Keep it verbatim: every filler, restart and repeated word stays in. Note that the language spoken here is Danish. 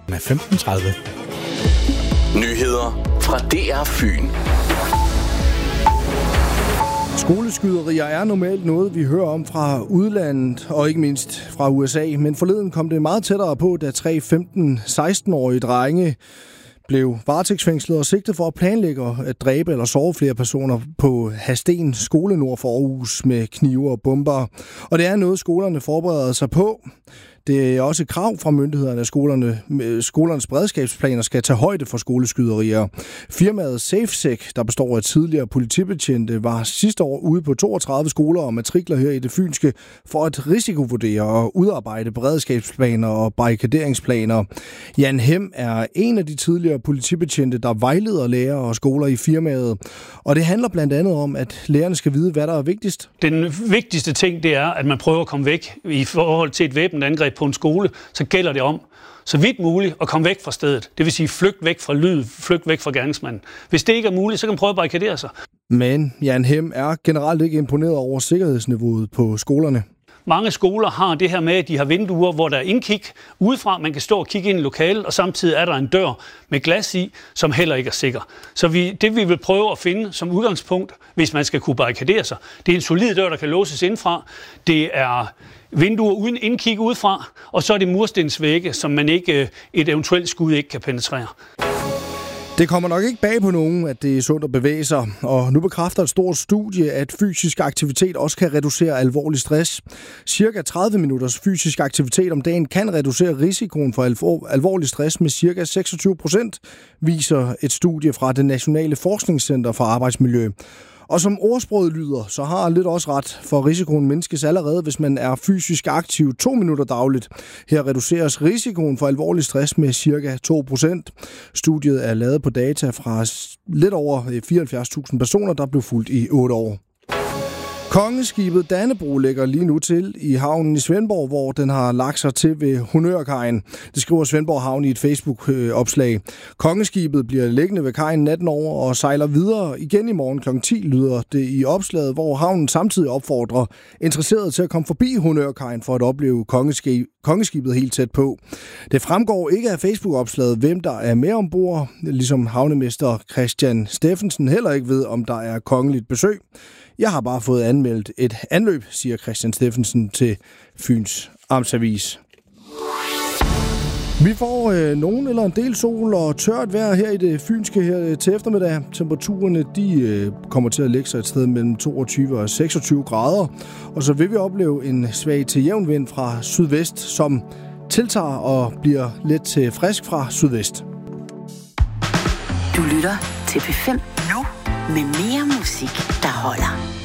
femten tredive. Nyheder fra D R Fyn. Skoleskyderier er normalt noget, vi hører om fra udlandet, og ikke mindst fra U S A. Men forleden kom det meget tættere på, da tre femten-seksten-årige drenge blev varetægtsfængslet og sigtet for at planlægge at dræbe eller såre flere personer på Hadsten skole nord for Aarhus med knive og bomber. Og det er noget, skolerne forbereder sig på. Det er også et krav fra myndighederne, at skolerne, skolernes beredskabsplaner skal tage højde for skoleskyderier. Firmaet SafeSec, der består af tidligere politibetjente, var sidste år ude på toogtredive skoler og matrikler her i det fynske for at risikovurdere og udarbejde beredskabsplaner og barrikaderingsplaner. Jan Hem er en af de tidligere politibetjente, der vejleder lærere og skoler i firmaet. Og det handler blandt andet om, at lærerne skal vide, hvad der er vigtigst. Den vigtigste ting, det er, at man prøver at komme væk i forhold til et væbnet angreb på en skole, så gælder det om, så vidt muligt, at komme væk fra stedet. Det vil sige, flygt væk fra lyd, flygt væk fra gerningsmanden. Hvis det ikke er muligt, så kan man prøve at barrikadere sig. Men Jan Hem er generelt ikke imponeret over sikkerhedsniveauet på skolerne. Mange skoler har det her med, at de har vinduer, hvor der er indkig udefra. Man kan stå og kigge ind i lokalet, og samtidig er der en dør med glas i, som heller ikke er sikker. Så vi, det vi vil prøve at finde som udgangspunkt, hvis man skal kunne barrikadere sig, det er en solid dør, der kan låses indfra. Det er vinduer uden indkig udefra, og så er det murstensvægge, som man ikke, et eventuelt skud ikke kan penetrere. Det kommer nok ikke bag på nogen, at det er sundt at bevæge sig, og nu bekræfter et stort studie, at fysisk aktivitet også kan reducere alvorlig stress. Cirka tredive minutters fysisk aktivitet om dagen kan reducere risikoen for alvorlig stress med cirka seksogtyve procent, viser et studie fra det Nationale Forskningscenter for Arbejdsmiljø. Og som ordsproget lyder, så har lidt også ret, for risikoen mindskes allerede, hvis man er fysisk aktiv to minutter dagligt. Her reduceres risikoen for alvorlig stress med ca. to procent. Studiet er lavet på data fra lidt over fireoghalvfjerds tusind personer, der blev fulgt i otte år. Kongeskibet Dannebrog ligger lige nu til i havnen i Svendborg, hvor den har lagt sig til ved Honørkajen. Det skriver Svendborg Havn i et Facebook-opslag. Kongeskibet bliver liggende ved kajen natten over og sejler videre igen i morgen klokken ti, lyder det i opslaget, hvor havnen samtidig opfordrer interesserede til at komme forbi Honørkajen for at opleve kongeskibet helt tæt på. Det fremgår ikke af Facebook-opslaget, hvem der er med ombord, ligesom havnemester Christian Steffensen heller ikke ved, om der er kongeligt besøg. Jeg har bare fået anmeldt et anløb, siger Christian Steffensen til Fyns Amtsavis. Vi får øh, nogen eller en del sol og tørt vejr her i det fynske her til eftermiddag. Temperaturerne de, øh, kommer til at lægge sig et sted mellem toogtyve og seksogtyve grader. Og så vil vi opleve en svag til jævn vind fra sydvest, som tiltager og bliver lidt til frisk fra sydvest. Du lytter til P fem nu med mere musik, der holder.